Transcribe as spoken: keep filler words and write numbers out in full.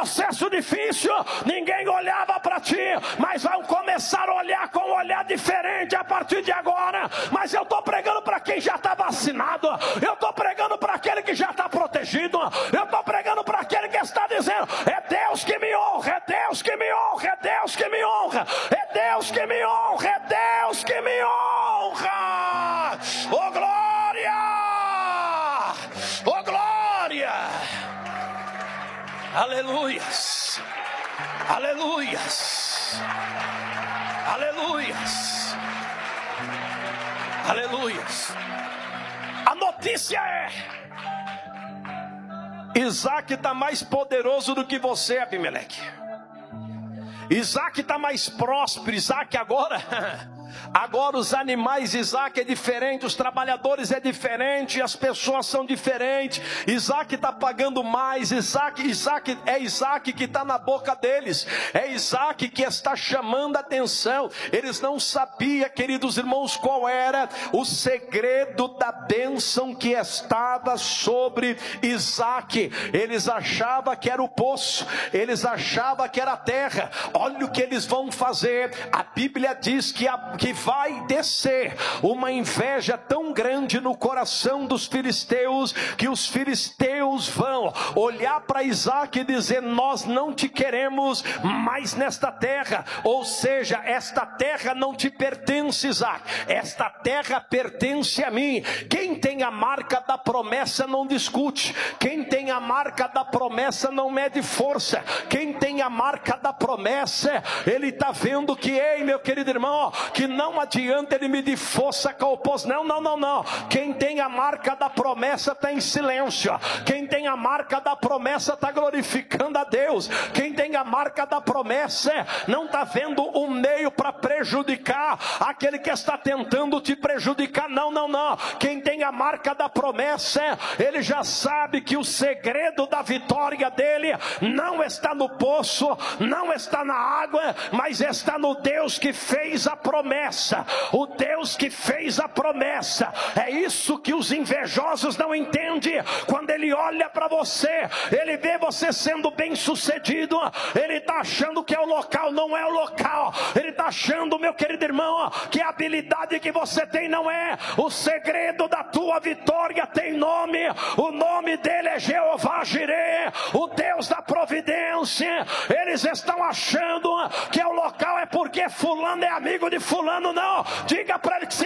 processo difícil, ninguém olhava para ti, mas vão começar a olhar com um olhar diferente a partir de agora. Mas eu estou pregando para quem já está vacinado, eu estou pregando para aquele que já está protegido, eu estou pregando para aquele que está dizendo: é Deus que me honra, é Deus que me honra, é Deus que me honra, é Deus que me honra, é Deus que me honra. Oh glória, oh glória, aleluias, aleluias, aleluias, aleluias. A notícia é: Isaac está mais poderoso do que você, Abimeleque. Isaac está mais próspero. Isaac agora, agora os animais, Isaac é diferente, os trabalhadores é diferente, as pessoas são diferentes. Isaac está pagando mais. Isaac, Isaac é Isaac que está na boca deles. É Isaac que está chamando a atenção. Eles não sabiam, queridos irmãos, qual era o segredo da bênção que estava sobre Isaac. Eles achavam que era o poço, eles achavam que era a terra. Olha o que eles vão fazer. A Bíblia diz que, a, que vai descer uma inveja tão grande no coração dos filisteus, que os filisteus vão olhar para Isaac e dizer: nós não te queremos mais nesta terra. Ou seja, esta terra não te pertence, Isaac, esta terra pertence a mim. Quem tem a marca da promessa não discute, quem tem a marca da promessa não mede força. Quem tem a marca da promessa, ele está vendo que, ei meu querido irmão, que não adianta ele medir força com o oposto. Não, não, não, não. Quem tem a marca da promessa está em silêncio. Quem tem a marca da promessa está glorificando a Deus. Quem tem a marca da promessa não está vendo um meio para prejudicar aquele que está tentando te prejudicar. Não, não, não. Quem tem a marca da promessa, ele já sabe que o segredo da vitória dele não está no poço, não está na água, mas está no Deus que fez a promessa. O Deus que fez a promessa. É isso que os invejosos não entendem. Quando ele olha para você, ele vê você sendo bem sucedido, ele está achando que é o local. Não é o local. Ele está achando, meu querido irmão, que a habilidade que você tem não é. O segredo da tua vitória tem nome. O nome dele é Jeová Jireh, o Deus da providência. Eles estão achando que é o local, é porque fulano é amigo de fulano. Não, diga para ele que se